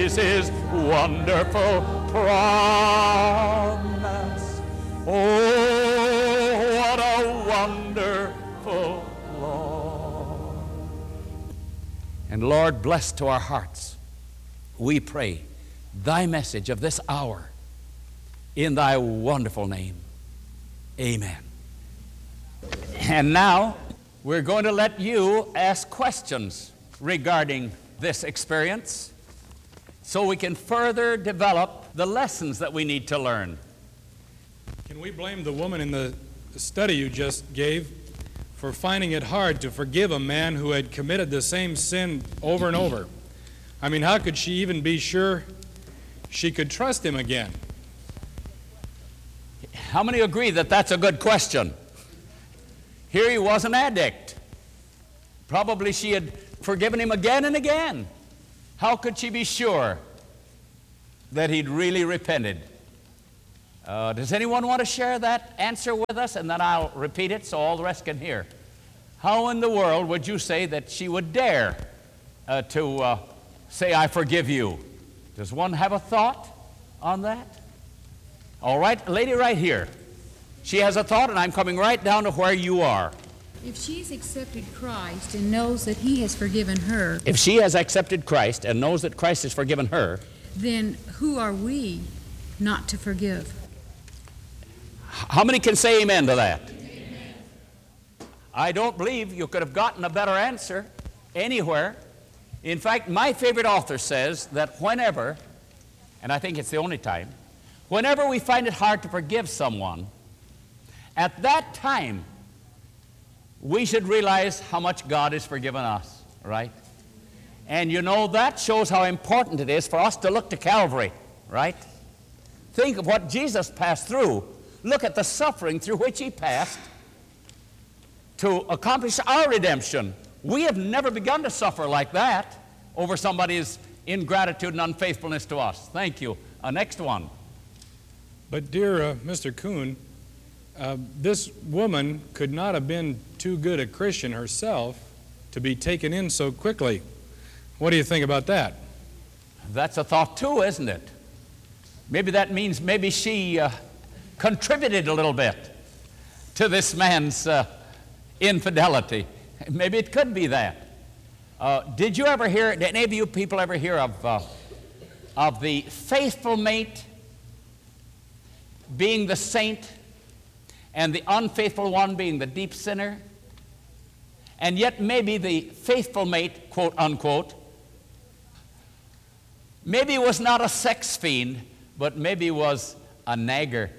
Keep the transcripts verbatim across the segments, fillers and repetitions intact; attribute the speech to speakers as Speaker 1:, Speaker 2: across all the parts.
Speaker 1: is his wonderful promise. Oh, what a wonderful Lord. And Lord, bless to our hearts, we pray, thy message of this hour in thy wonderful name. Amen. And now we're going to let you ask questions regarding this experience so we can further develop the lessons that we need to learn.
Speaker 2: Can we blame the woman in the study you just gave for finding it hard to forgive a man who had committed the same sin over and over? I mean, how could she even be sure she could trust him again?
Speaker 1: How many agree that that's a good question? Here he was an addict. Probably she had forgiven him again and again. How could she be sure that he'd really repented? Uh, does anyone want to share that answer with us? And then I'll repeat it so all the rest can hear. How in the world would you say that she would dare uh, to uh, say, I forgive you? Does one have a thought on that? All right, lady right here. She has a thought, and I'm coming right down to where you are.
Speaker 3: If she's accepted Christ and knows that he has forgiven her,
Speaker 1: If she has accepted Christ and knows that Christ has forgiven her,
Speaker 3: then who are we not to forgive?
Speaker 1: how many can say amen to that? Amen. I don't believe you could have gotten a better answer anywhere. In fact, my favorite author says that whenever, and I think it's the only time, whenever we find it hard to forgive someone, at that time, we should realize how much God has forgiven us, right? And you know, that shows how important it is for us to look to Calvary, right? Think of what Jesus passed through. Look at the suffering through which he passed to accomplish our redemption. We have never begun to suffer like that over somebody's ingratitude and unfaithfulness to us. Thank you. Uh, next one.
Speaker 2: But dear uh, Mister Kuhn, uh, this woman could not have been too good a Christian herself to be taken in so quickly. What do you think about that?
Speaker 1: That's a thought too, isn't it? Maybe that means maybe she uh, contributed a little bit to this man's uh, infidelity. Maybe it could be that. Uh, did you ever hear, did any of you people ever hear of, uh, of the faithful mate being the saint and the unfaithful one being the deep sinner? And yet maybe the faithful mate, quote unquote, maybe was not a sex fiend, but maybe was a nagger.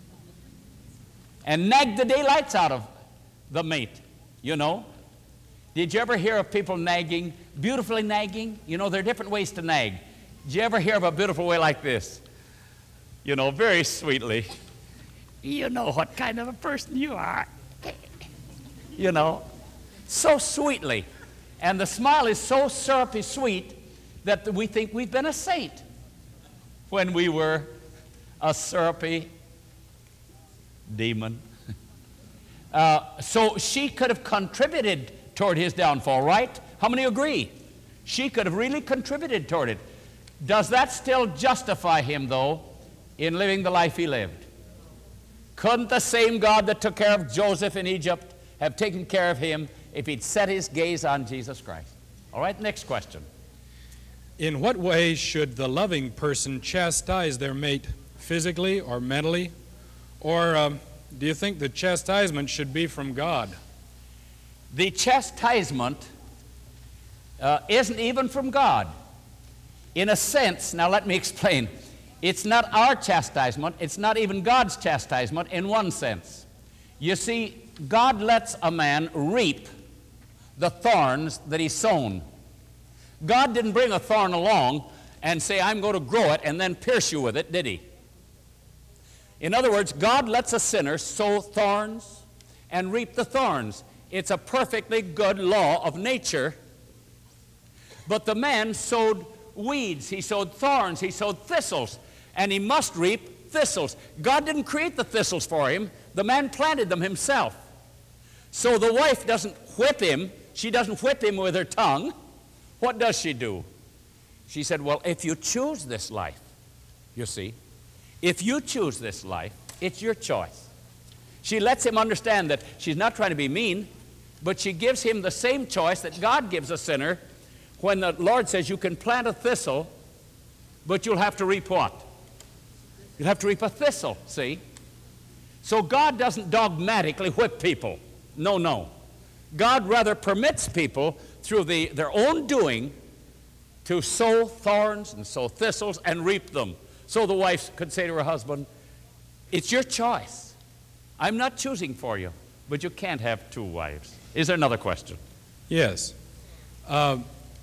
Speaker 1: And nagged the daylights out of the mate, you know. Did you ever hear of people nagging, beautifully nagging? You know, there are different ways to nag. Did you ever hear of a beautiful way like this? You know, very sweetly. You know what kind of a person you are. You know, so sweetly. And the smile is so syrupy sweet that we think we've been a saint when we were a syrupy demon. Uh, so she could have contributed toward his downfall, right? How many agree? She could have really contributed toward it. Does that still justify him, though, in living the life he lived? Couldn't the same God that took care of Joseph in Egypt have taken care of him if he'd set his gaze on Jesus Christ? All right, next question.
Speaker 2: In what way should the loving person chastise their mate, physically or mentally? Or um, do you think the chastisement should be from God?
Speaker 1: The chastisement uh, isn't even from God. In a sense, now let me explain. It's not our chastisement. It's not even God's chastisement in one sense. You see, God lets a man reap the thorns that he's sown. God didn't bring a thorn along and say, I'm going to grow it and then pierce you with it, did he? In other words, God lets a sinner sow thorns and reap the thorns. It's a perfectly good law of nature. But the man sowed weeds, he sowed thorns, he sowed thistles, and he must reap thistles. God didn't create the thistles for him. The man planted them himself. So the wife doesn't whip him. She doesn't whip him with her tongue. What does she do? She said, well, if you choose this life, you see, if you choose this life, it's your choice. She lets him understand that she's not trying to be mean, but she gives him the same choice that God gives a sinner when the Lord says you can plant a thistle, but you'll have to reap what? You'll have to reap a thistle, see? So God doesn't dogmatically whip people. No, no. God rather permits people through the, their own doing to sow thorns and sow thistles and reap them. So the wife could say to her husband, it's your choice. I'm not choosing for you, but you can't have two wives. Is there another question?
Speaker 2: Yes. Uh,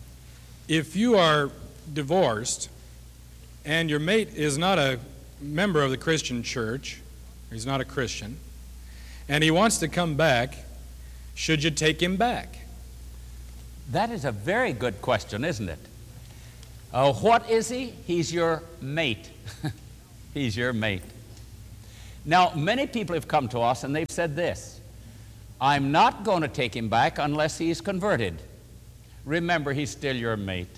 Speaker 2: if you are divorced and your mate is not a member of the Christian church, he's not a Christian, and he wants to come back, should you take him back?
Speaker 1: That is a very good question, isn't it? Uh, what is he? He's your mate. He's your mate. Now, many people have come to us and they've said this, I'm not going to take him back unless he's converted. Remember, he's still your mate.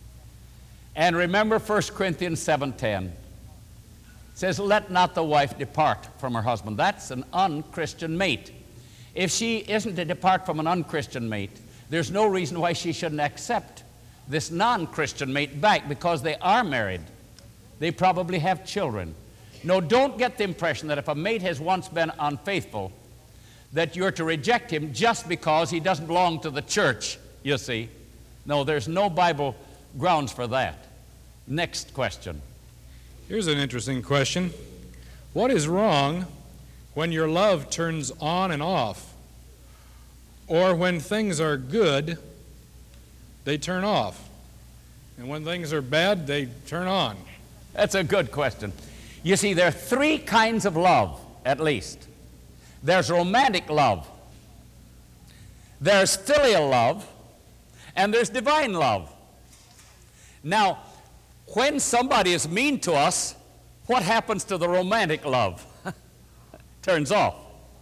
Speaker 1: And remember First Corinthians seven ten. It says, let not the wife depart from her husband. That's an unchristian mate. If she isn't to depart from an unchristian mate, there's no reason why she shouldn't accept this non-Christian mate back, because they are married. They probably have children. No, don't get the impression that if a mate has once been unfaithful, that you're to reject him just because he doesn't belong to the church, you see. No, there's no Bible grounds for that. Next question.
Speaker 2: Here's an interesting question. What is wrong when your love turns on and off? Or when things are good, they turn off. And when things are bad, they turn on.
Speaker 1: That's a good question. You see, there are three kinds of love, at least. There's romantic love, there's filial love, and there's divine love. Now, when somebody is mean to us, what happens to the romantic love? Turns off.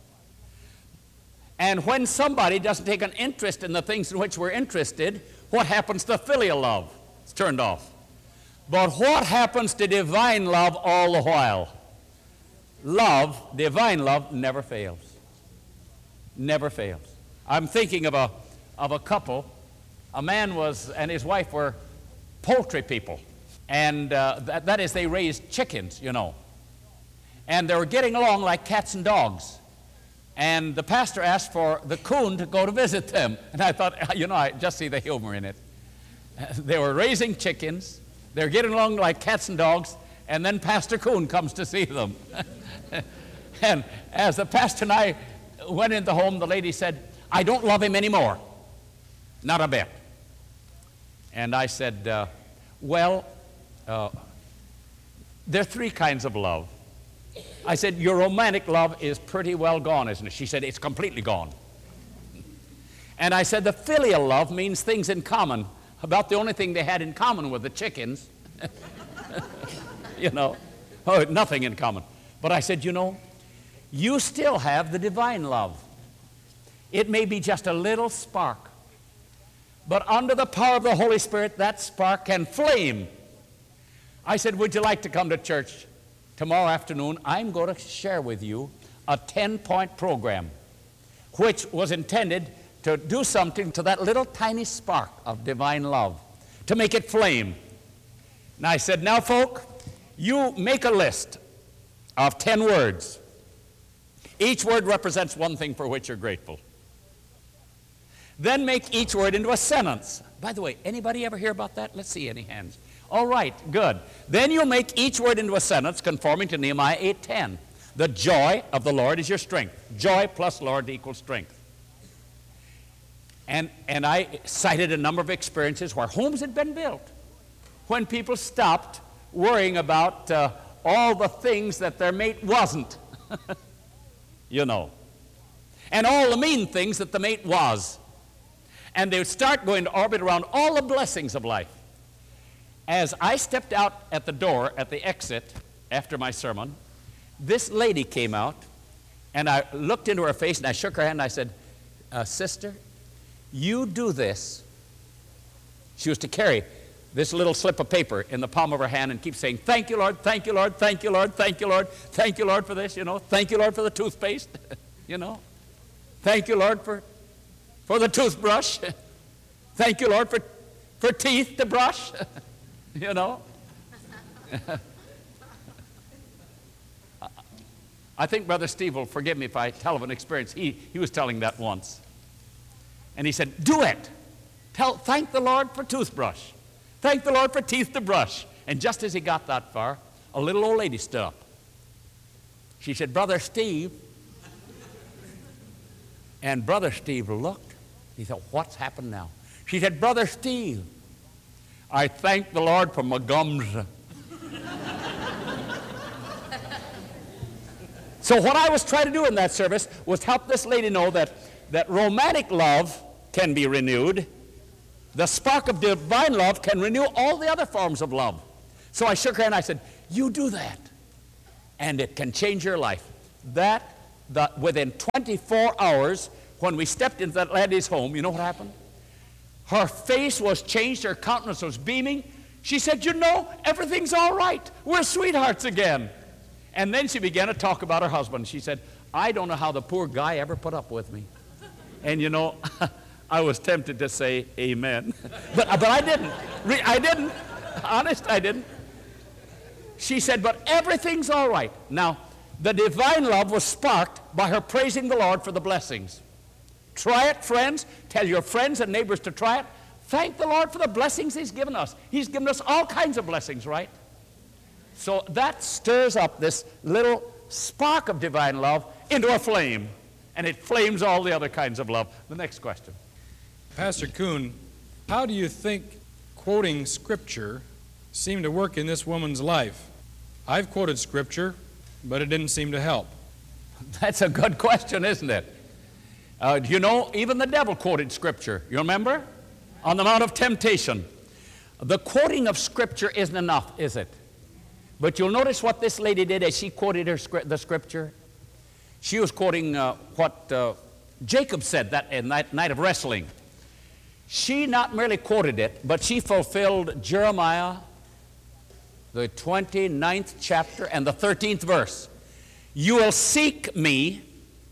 Speaker 1: And when somebody doesn't take an interest in the things in which we're interested, what happens to filial love? It's turned off. But what happens to divine love all the while? Love, divine love, never fails. Never fails. I'm thinking of a, of a couple. A man was, and his wife were poultry people. And uh, that, that is, they raised chickens, you know. And they were getting along like cats and dogs. And the pastor asked for the coon to go to visit them. And I thought, you know, I just see the humor in it. They were raising chickens. They're getting along like cats and dogs. And then Pastor Coon comes to see them. And as the pastor and I went into home, the lady said, I don't love him anymore. Not a bit. And I said, uh, well, uh, there are three kinds of love. I said, your romantic love is pretty well gone, isn't it? She said, it's completely gone. And I said, the filial love means things in common, about the only thing they had in common with the chickens. You know, oh, nothing in common. But I said, you know, you still have the divine love. It may be just a little spark, but under the power of the Holy Spirit, that spark can flame. I said, would you like to come to church tomorrow afternoon? I'm going to share with you a ten-point program which was intended to do something to that little tiny spark of divine love, to make it flame. And I said, now, folk, you make a list of ten words. Each word represents one thing for which you're grateful. Then make each word into a sentence. By the way, anybody ever hear about that? Let's see any hands. All right, good. Then you'll make each word into a sentence conforming to Nehemiah eight ten. The joy of the Lord is your strength. Joy plus Lord equals strength. And, and I cited a number of experiences where homes had been built when people stopped worrying about uh, all the things that their mate wasn't, you know, and all the mean things that the mate was. And they would start going to orbit around all the blessings of life. As I stepped out at the door, at the exit, after my sermon, this lady came out, and I looked into her face, and I shook her hand, and I said, uh, sister, you do this. She was to carry this little slip of paper in the palm of her hand and keep saying, thank you, Lord, thank you, Lord, thank you, Lord, thank you, Lord, thank you, Lord, for this, you know, thank you, Lord, for the toothpaste, you know, thank you, Lord, for, for the toothbrush, thank you, Lord, for, for teeth to brush, you know. I think Brother Steve will forgive me if I tell of an experience. He, he was telling that once. And he said, do it. Tell, thank the Lord for toothbrush. Thank the Lord for teeth to brush. And just as he got that far, a little old lady stood up. She said, Brother Steve. And Brother Steve looked. He thought, what's happened now? She said, Brother Steve, I thank the Lord for my gums. So what I was trying to do in that service was help this lady know that, that romantic love can be renewed. The spark of divine love can renew all the other forms of love. So I shook her hand and I said, you do that, and it can change your life. That, the, within twenty-four hours, when we stepped into that lady's home, you know what happened? Her face was changed, her countenance was beaming. She said, you know, everything's all right. We're sweethearts again. And then she began to talk about her husband. She said, I don't know how the poor guy ever put up with me. And you know, I was tempted to say amen. but, but I didn't. I didn't. Honest, I didn't. She said, but everything's all right. Now, the divine love was sparked by her praising the Lord for the blessings. Try it, friends. Tell your friends and neighbors to try it. Thank the Lord for the blessings He's given us. He's given us all kinds of blessings, right? So that stirs up this little spark of divine love into a flame, and it flames all the other kinds of love. The next question.
Speaker 2: Pastor Kuhn, how do you think quoting Scripture seemed to work in this woman's life? I've quoted Scripture, but it didn't seem to help.
Speaker 1: That's a good question, isn't it? Uh, you know, even the devil quoted Scripture. You remember? On the Mount of Temptation. The quoting of Scripture isn't enough, is it? But you'll notice what this lady did as she quoted her script, the Scripture. She was quoting uh, what uh, Jacob said that in that night of wrestling. She not merely quoted it, but she fulfilled Jeremiah, the twenty-ninth chapter and the thirteenth verse. You will seek me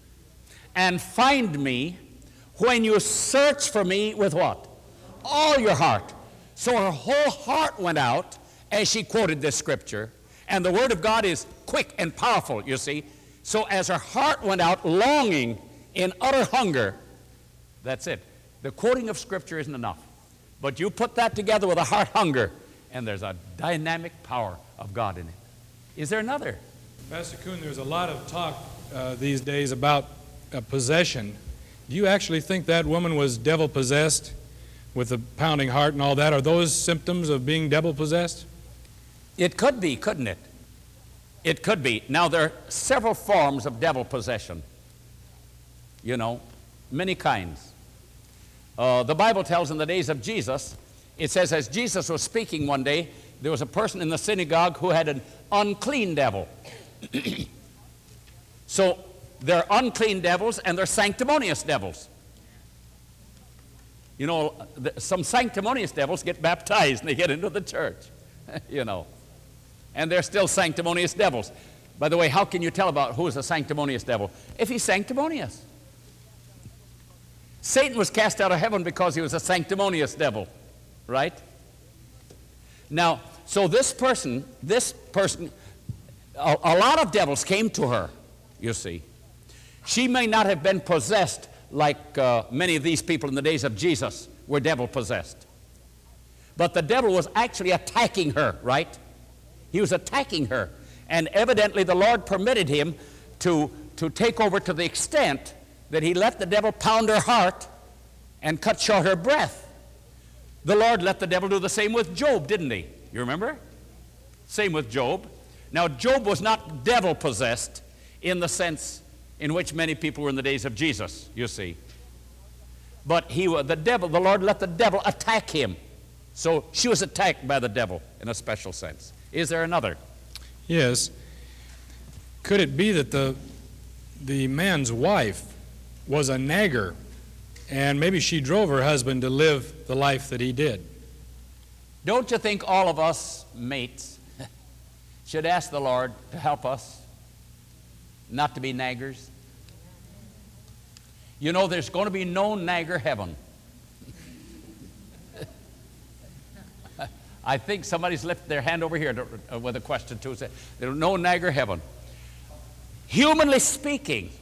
Speaker 1: and find me when you search for me with what? All your heart. So her whole heart went out as she quoted this Scripture. And the Word of God is quick and powerful, you see. So as her heart went out longing in utter hunger, that's it. The quoting of Scripture isn't enough. But you put that together with a heart hunger, and there's a dynamic power of God in it. Is there another?
Speaker 2: Pastor Kuhn, there's a lot of talk uh, these days about uh, possession. Do you actually think that woman was devil-possessed with a pounding heart and all that? Are those symptoms of being devil-possessed?
Speaker 1: It could be, couldn't it? It could be. Now, there are several forms of devil possession. You know, many kinds. Uh, the Bible tells in the days of Jesus, it says as Jesus was speaking one day, there was a person in the synagogue who had an unclean devil. So, there are unclean devils and there are sanctimonious devils. You know, some sanctimonious devils get baptized and they get into the church, you know. And they're still sanctimonious devils. By the way, how can you tell about who is a sanctimonious devil? If he's sanctimonious. Satan was cast out of heaven because he was a sanctimonious devil, right? Now, so this person, this person, a, a lot of devils came to her, you see. She may not have been possessed like uh, many of these people in the days of Jesus were devil-possessed. But the devil was actually attacking her, right? He was attacking her. And evidently the Lord permitted him to, to take over to the extent that he let the devil pound her heart and cut short her breath. The Lord let the devil do the same with Job, didn't he? You remember? Same with Job. Now, Job was not devil-possessed in the sense in which many people were in the days of Jesus, you see. But he, the devil, the Lord let the devil attack him. So she was attacked by the devil in a special sense. Is there another?
Speaker 2: Yes. Could it be that the, the man's wife was a nagger, and maybe she drove her husband to live the life that he did?
Speaker 1: Don't you think all of us mates should ask the Lord to help us not to be naggers? You know, there's going to be no nagger heaven. I think somebody's lifted their hand over here to, uh, with a question too. Say, there's no nagger heaven. Humanly speaking,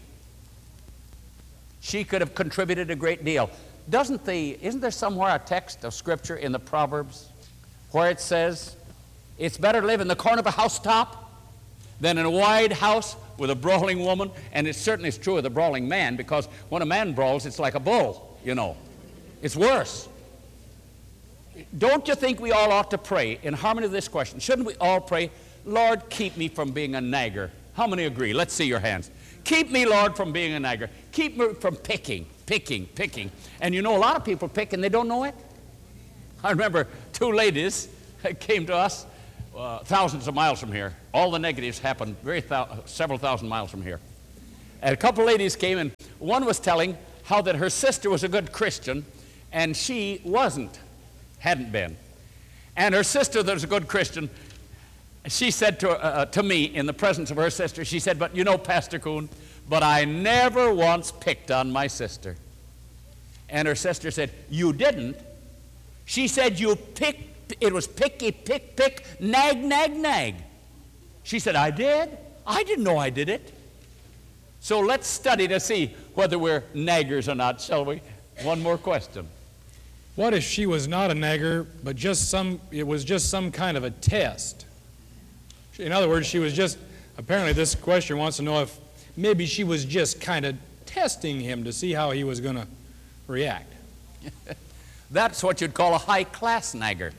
Speaker 1: she could have contributed a great deal. Doesn't the, isn't there somewhere a text of Scripture in the Proverbs where it says, it's better to live in the corner of a housetop than in a wide house with a brawling woman? And it certainly is true of the brawling man, because when a man brawls, it's like a bull, you know. It's worse. Don't you think we all ought to pray in harmony with this question? Shouldn't we all pray, Lord, keep me from being a nagger? How many agree? Let's see your hands. Keep me, Lord, from being a nagger. Keep me from picking, picking, picking. And you know, a lot of people pick and they don't know it. I remember two ladies came to us uh, thousands of miles from here. All the negatives happened very thou several thousand miles from here. And a couple ladies came, and one was telling how that her sister was a good Christian and she wasn't, hadn't been. And her sister that was a good Christian, she said to, uh, to me in the presence of her sister, she said, but you know, Pastor Kuhn, but I never once picked on my sister. And her sister said, you didn't? She said, you picked, it was picky, pick, pick, nag, nag, nag. She said, I did? I didn't know I did it. So let's study to see whether we're naggers or not, shall we? One more question.
Speaker 2: What if she was not a nagger, but just some, it was just some kind of a test? In other words, she was just, apparently this question wants to know if maybe she was just kind of testing him to see how he was going to react.
Speaker 1: That's what you'd call a high-class nagger.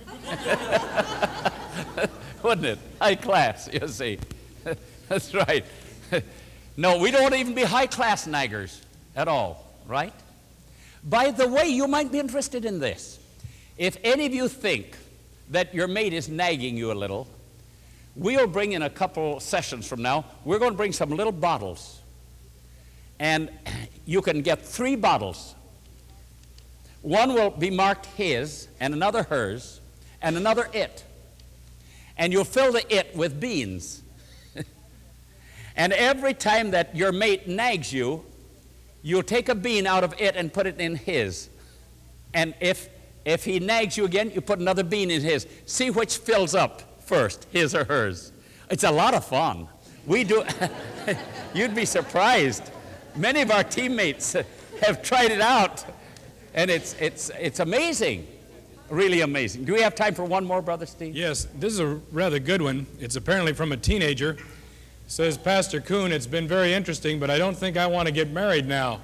Speaker 1: Wouldn't it? High class, you see. That's right. No, we don't even be high-class naggers at all, right? By the way, you might be interested in this. If any of you think that your mate is nagging you a little, we'll bring in a couple sessions from now, we're going to bring some little bottles. And you can get three bottles. One will be marked his, and another hers, and another it. And you'll fill the it with beans. And every time that your mate nags you, you'll take a bean out of it and put it in his. And if, if he nags you again, you put another bean in his. See which fills up first, his or hers. It's a lot of fun. We do, you'd be surprised. Many of our teammates have tried it out. And it's, it's, it's amazing, really amazing. Do we have time for one more, Brother Steve?
Speaker 2: Yes, this is a rather good one. It's apparently from a teenager. It says, Pastor Kuhn, it's been very interesting, but I don't think I want to get married now.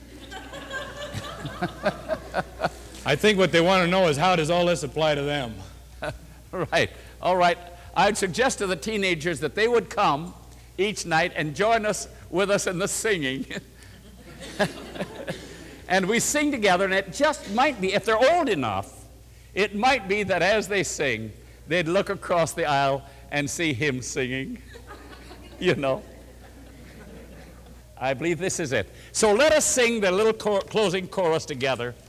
Speaker 2: I think what they want to know is, how does all this apply to them?
Speaker 1: Right. All right. I'd suggest to the teenagers that they would come each night and join us with us in the singing. And we sing together, and it just might be, if they're old enough, it might be that as they sing, they'd look across the aisle and see him singing. You know. I believe this is it. So let us sing the little cor- closing chorus together.